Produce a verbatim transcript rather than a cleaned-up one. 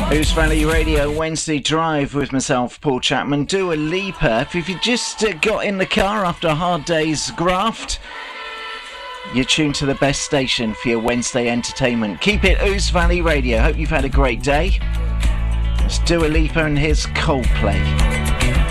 Ouse Valley Radio Wednesday Drive with myself, Paul Chapman. Dua Lipa. If you just uh, got in the car after a hard day's graft, you're tuned to the best station for your Wednesday entertainment. Keep it Ouse Valley Radio. Hope you've had a great day. It's Dua Lipa and his Coldplay.